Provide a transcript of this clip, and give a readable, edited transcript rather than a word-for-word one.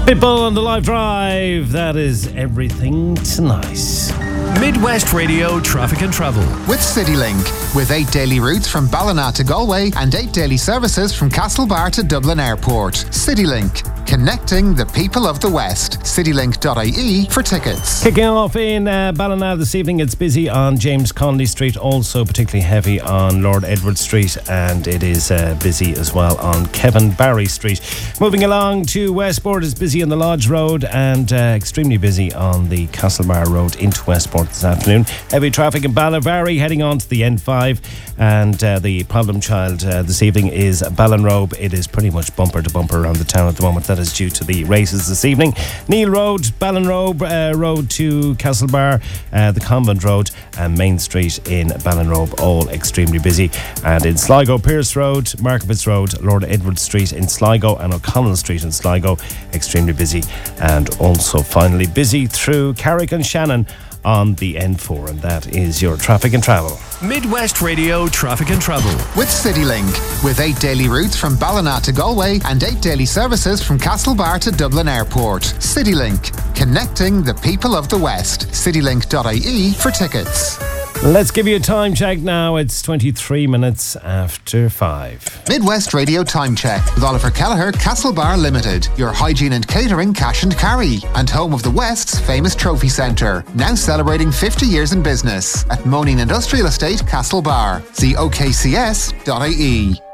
Pitbull on the live drive. That is everything tonight. Midwest Radio Traffic and Travel with CityLink, with 8 daily routes from Ballina to Galway and 8 daily services from Castlebar to Dublin Airport. CityLink, connecting the people of the West. CityLink.ie for tickets. Kicking off in Ballina this evening, it's busy on James Connolly Street, also particularly heavy on Lord Edward Street, and it is busy as well on Kevin Barry Street. Moving along to Westport, it's busy on the Lodge Road and extremely busy on the Castlebar Road into Westport this afternoon. Heavy traffic in Ballinvarry heading on to the N5, and the problem child this evening is Ballinrobe. It is pretty much bumper to bumper around the town at the moment. That is due to the races this evening. Neil Road, Ballinrobe Road to Castlebar, the Convent Road and Main Street in Ballinrobe, all extremely busy. And in Sligo, Pierce Road, Markovitz Road, Lord Edward Street in Sligo and O'Connell Street in Sligo, extremely busy. And also finally busy through Carrick and Shannon on the N4, and that is your traffic and travel. Midwest Radio Traffic and Travel with CityLink, with 8 daily routes from Ballina to Galway and 8 daily services from Castlebar to Dublin Airport. CityLink, connecting the people of the West. CityLink.ie for tickets. Let's give you a time check now. It's 23 minutes after 5. Midwest Radio Time Check with Oliver Kelleher, Castlebar Limited, your hygiene and catering cash and carry, and home of the West's famous trophy centre, now celebrating 50 years in business at Moaning Industrial Estate, Castlebar. See okcs.ie.